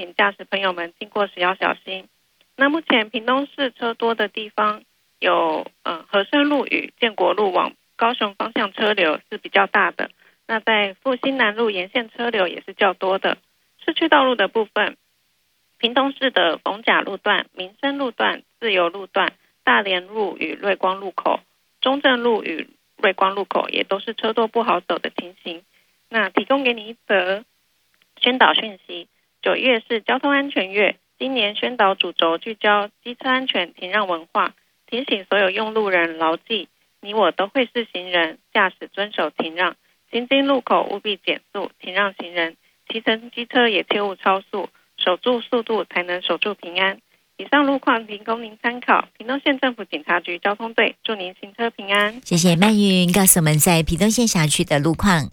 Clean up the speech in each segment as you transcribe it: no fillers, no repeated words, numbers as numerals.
请驾驶朋友们经过时要小心。那目前屏东市车多的地方有和顺路与建国路往高雄方向车流是比较大的，那在复兴南路沿线车流也是较多的。市区道路的部分，屏东市的逢甲路段、民生路段、自由路段、大连路与瑞光路口、中正路与瑞光路口也都是车多不好走的情形。那提供给你一则宣导讯息，9月是交通安全月，今年宣导主轴聚焦机车安全停让文化，提醒所有用路人牢记，你我都会是行人，驾驶遵守停让，行经路口务必减速停让行人，骑乘机车也切勿超速，守住速度才能守住平安。以上路况提供您参考，屏东县政府警察局交通队祝您行车平安。 谢谢曼云告诉我们在屏东县辖区的路况。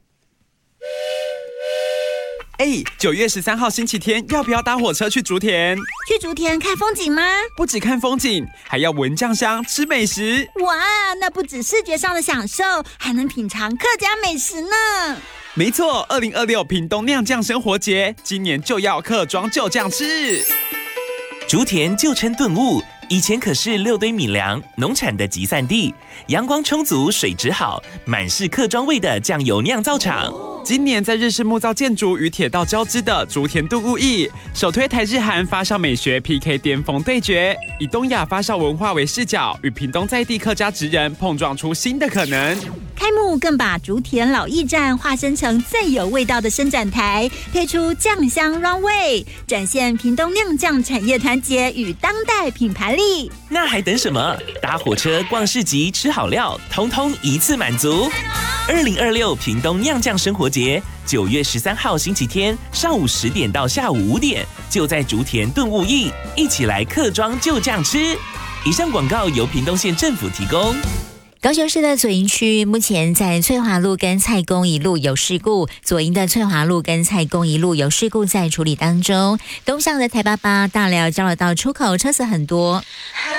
9月13号星期天，要不要搭火车去竹田？ 去竹田看风景吗？ 不只看风景，还要闻酱香、吃美食。 哇，那不止视觉上的享受，还能品尝客家美食呢。 没错，2026屏东酿酱生活节，今年就要客庄就酱吃。 竹田旧称顿悟，以前可是6堆米粮农产的集散地，阳光充足，水质好，满是客庄味的酱油酿造厂。 今年在日式木造建筑与铁道交织的竹田顿悟驿，首推台日韩发烧美学 PK 巅峰对决，以东亚发烧文化为视角，与屏东在地客家职人碰撞出新的可能。 开幕更把竹田老驿站化身成最有味道的伸展台，推出酱香 Runway， 展现屏东酿酱产业团结与当代品牌力。 那还等什么？搭火车、逛市集、吃好料，通通一次满足。2026屏东酿酱生活节，9月13号星期天上午10点到下午5点，就在竹田顿悟驿，一起来客庄就酱吃。以上广告由屏东县政府提供。 高雄市的左营区目前在翠华路跟蔡公一路有事故，左营的翠华路跟蔡公一路有事故在处理当中。东向的台88大寮交流道出口车子很多。